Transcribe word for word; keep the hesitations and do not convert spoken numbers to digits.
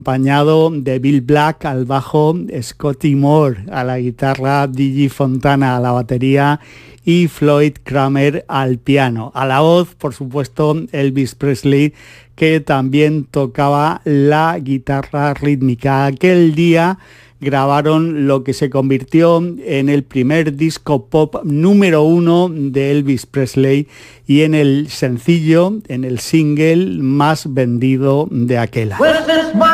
acompañado de Bill Black al bajo, Scotty Moore a la guitarra, Digi Fontana a la batería y Floyd Kramer al piano. A la voz, por supuesto, Elvis Presley, que también tocaba la guitarra rítmica. Aquel día grabaron lo que se convirtió en el primer disco pop número uno de Elvis Presley y en el sencillo, en el single más vendido de aquel año.